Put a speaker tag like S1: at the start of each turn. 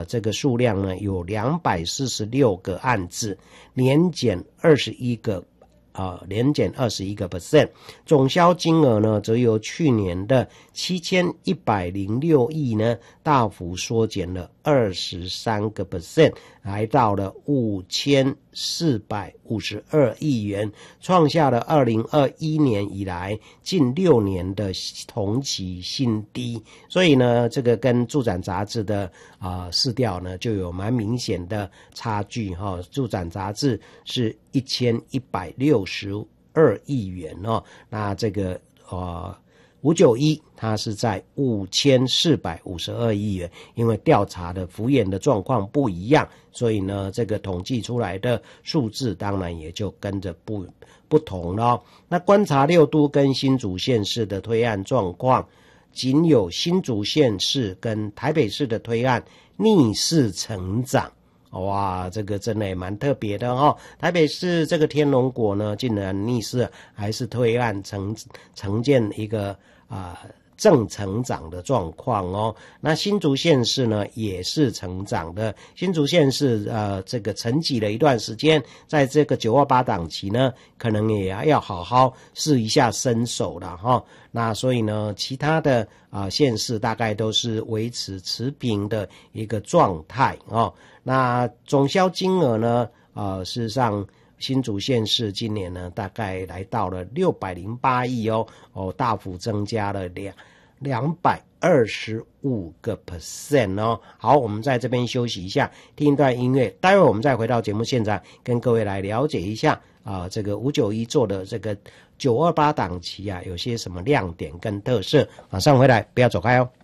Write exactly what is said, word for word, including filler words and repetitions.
S1: 这个数量呢有两百四十六个案子，年减二十一个啊，年减二十一个 percent， 总销金额呢，则由去年的七千一百零六亿呢，大幅缩减了二十三个 percent， 来到了五千四百五十二亿元，创下了二零二一年以来近六年的同期新低。所以呢，这个跟住展杂志的啊、呃、市调呢，就有蛮明显的差距哈、哦。住展杂志是一千一百六十二亿元哦，那这个呃五九一它是在五千四百五十二亿元，因为调查的幅员的状况不一样，所以呢这个统计出来的数字当然也就跟着不不同了。那观察六都跟新竹县市的推案状况，仅有新竹县市跟台北市的推案逆势成长。哇，这个真的也蛮特别的哦。台北市这个天龙国呢，竟然逆势还是推案呈呈现一个啊、呃、正成长的状况哦。那新竹县市呢也是成长的，新竹县市呃这个沉寂了一段时间，在这个九二八档期呢，可能也要好好试一下身手了哈、哦。那所以呢，其他的啊、呃、县市大概都是维持持平的一个状态哦。那总销金额呢，呃，事实上新竹县市今年呢，大概来到了六百零八亿哦，哦，大幅增加了两两百二十五个 percent 哦。好，我们在这边休息一下，听一段音乐，待会我们再回到节目现场，跟各位来了解一下啊、呃，这个五九一做的这个九二八档期啊，有些什么亮点跟特色。马上回来，不要走开哦。